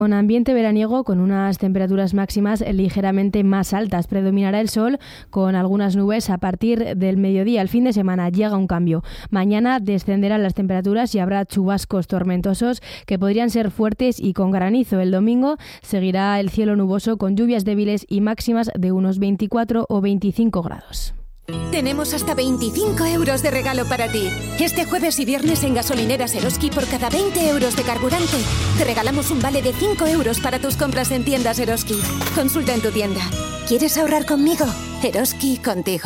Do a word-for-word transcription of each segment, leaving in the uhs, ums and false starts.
Con ambiente veraniego, con unas temperaturas máximas ligeramente más altas. Predominará el sol con algunas nubes a partir del mediodía. El fin de semana llega un cambio. Mañana descenderán las temperaturas y habrá chubascos tormentosos que podrían ser fuertes y con granizo. El domingo seguirá el cielo nuboso con lluvias débiles y máximas de unos veinticuatro o veinticinco grados. Tenemos hasta veinticinco euros de regalo para ti. Este jueves y viernes en gasolineras Eroski, por cada veinte euros de carburante, te regalamos un vale de cinco euros para tus compras en tiendas Eroski. Consulta en tu tienda. ¿Quieres ahorrar conmigo? Eroski contigo.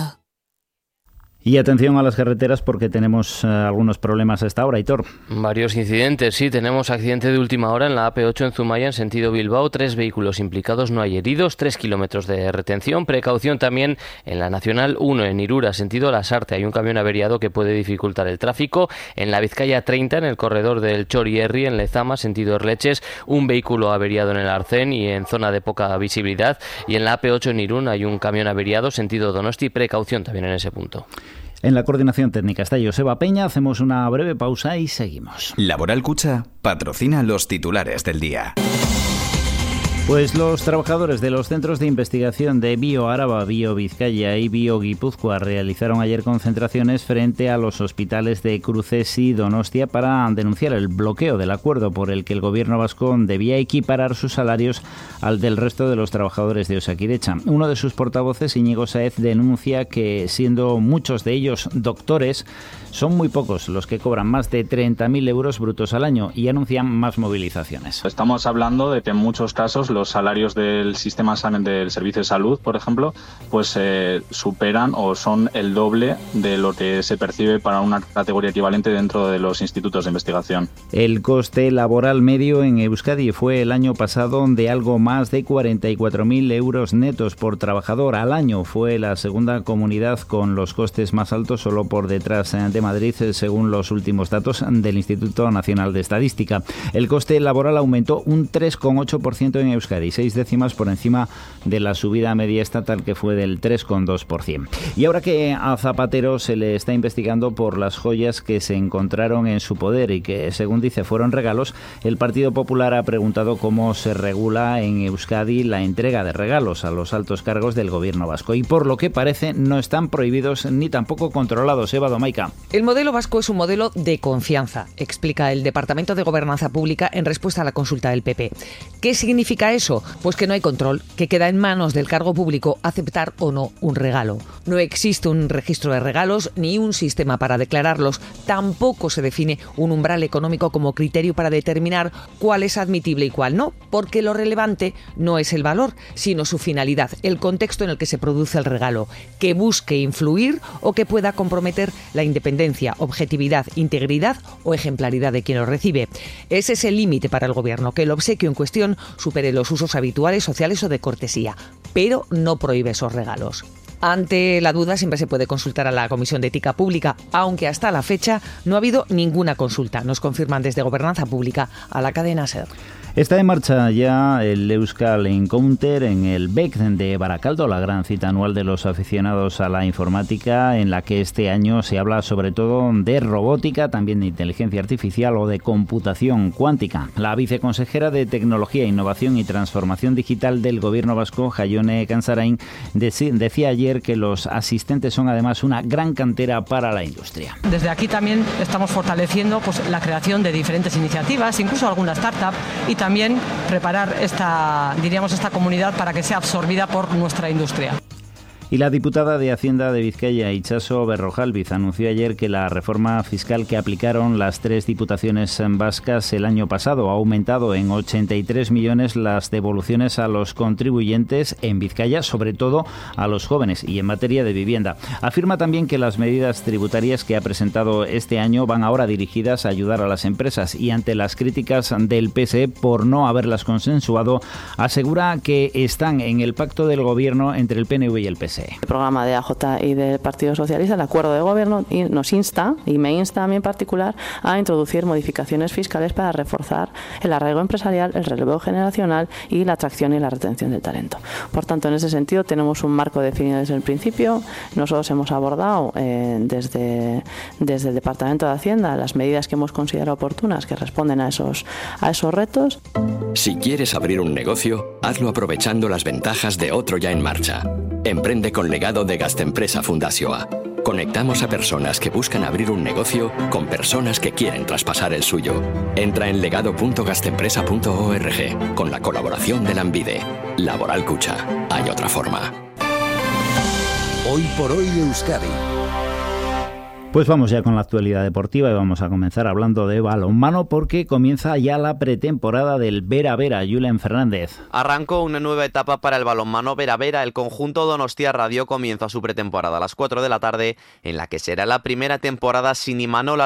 Y atención a las carreteras porque tenemos eh, algunos problemas a esta hora, Hitor. Varios incidentes, sí. Tenemos accidente de última hora en la A P ocho en Zumaya en sentido Bilbao. Tres vehículos implicados, no hay heridos. Tres kilómetros de retención. Precaución también en la Nacional uno en Irura, sentido Lasarte. Hay un camión averiado que puede dificultar el tráfico. En la Vizcaya treinta, en el corredor del Chorierri, en Lezama, sentido Erleches, un vehículo averiado en el Arcén y en zona de poca visibilidad. Y en la A P ocho en Irún hay un camión averiado, sentido Donosti. Precaución también en ese punto. En la coordinación técnica está Joseba Peña. Hacemos una breve pausa y seguimos. Laboral Cucha patrocina los titulares del día. Pues los trabajadores de los centros de investigación de Bio Araba, Bio Vizcaya y Bio Guipúzcoa realizaron ayer concentraciones frente a los hospitales de Cruces y Donostia para denunciar el bloqueo del acuerdo por el que el gobierno vasco debía equiparar sus salarios al del resto de los trabajadores de Osakidetza. Uno de sus portavoces, Íñigo Sáez, denuncia que, siendo muchos de ellos doctores, son muy pocos los que cobran más de treinta mil euros brutos al año y anuncian más movilizaciones. Estamos hablando de que en muchos casos los salarios del sistema del servicio de salud, por ejemplo, pues eh, superan o son el doble de lo que se percibe para una categoría equivalente dentro de los institutos de investigación. El coste laboral medio en Euskadi fue el año pasado de algo más de cuarenta y cuatro mil euros netos por trabajador al año. Fue la segunda comunidad con los costes más altos, solo por detrás de Madrid, según los últimos datos del Instituto Nacional de Estadística. El coste laboral aumentó un tres coma ocho por ciento en Euskadi, seis décimas por encima de la subida media estatal, que fue del tres coma dos por ciento. Y ahora que a Zapatero se le está investigando por las joyas que se encontraron en su poder y que, según dice, fueron regalos, el Partido Popular ha preguntado cómo se regula en Euskadi la entrega de regalos a los altos cargos del gobierno vasco. Y por lo que parece, no están prohibidos ni tampoco controlados. Eva Domaica. El modelo vasco es un modelo de confianza, explica el Departamento de Gobernanza Pública en respuesta a la consulta del P P. ¿Qué significa eso? Pues que no hay control, que queda en manos del cargo público aceptar o no un regalo. No existe un registro de regalos ni un sistema para declararlos. Tampoco se define un umbral económico como criterio para determinar cuál es admitible y cuál no, porque lo relevante no es el valor, sino su finalidad, el contexto en el que se produce el regalo, que busque influir o que pueda comprometer la independencia, objetividad, integridad o ejemplaridad de quien lo recibe. Ese es el límite para el gobierno, que el obsequio en cuestión supere los usos habituales, sociales o de cortesía, pero no prohíbe esos regalos. Ante la duda siempre se puede consultar a la Comisión de Ética Pública, aunque hasta la fecha no ha habido ninguna consulta, nos confirman desde Gobernanza Pública a la cadena SER. Está en marcha ya el Euskal Encounter en el B E C de Baracaldo, la gran cita anual de los aficionados a la informática, en la que este año se habla sobre todo de robótica, también de inteligencia artificial o de computación cuántica. La viceconsejera de Tecnología, Innovación y Transformación Digital del Gobierno vasco, Jaione Kansarain, decía ayer que los asistentes son además una gran cantera para la industria. Desde aquí también estamos fortaleciendo pues, la creación de diferentes iniciativas, incluso alguna startup, y también preparar esta, diríamos, esta comunidad para que sea absorbida por nuestra industria. Y la diputada de Hacienda de Vizcaya, Itxaso Berrojalbiz, anunció ayer que la reforma fiscal que aplicaron las tres diputaciones vascas el año pasado ha aumentado en ochenta y tres millones las devoluciones a los contribuyentes en Vizcaya, sobre todo a los jóvenes, y en materia de vivienda. Afirma también que las medidas tributarias que ha presentado este año van ahora dirigidas a ayudar a las empresas, y ante las críticas del P S E por no haberlas consensuado, asegura que están en el pacto del gobierno entre el P N V y el P S E. Fíjense. El programa de A J y del Partido Socialista, el acuerdo de gobierno, nos insta, y me insta a mí en particular, a introducir modificaciones fiscales para reforzar el arraigo empresarial, el relevo generacional y la atracción y la retención del talento. Por tanto, en ese sentido tenemos un marco definido desde el principio. Nosotros hemos abordado eh, desde, desde el Departamento de Hacienda las medidas que hemos considerado oportunas que responden a esos, a esos retos. Si quieres abrir un negocio, hazlo aprovechando las ventajas de otro ya en marcha. Emprende con legado de Gastempresa Fundazioa. Conectamos a personas que buscan abrir un negocio con personas que quieren traspasar el suyo. Entra en legado punto gastempresa punto org con la colaboración de Lanbide. Laboral Cucha. Hay otra forma. Hoy por hoy Euskadi. Pues vamos ya con la actualidad deportiva y vamos a comenzar hablando de balonmano porque comienza ya la pretemporada del Vera Vera. Julen Fernández. Arrancó una nueva etapa para el balonmano Vera Vera. El conjunto donostiarra dio comienzo a su pretemporada a las cuatro de la tarde, en la que será la primera temporada sin Imanol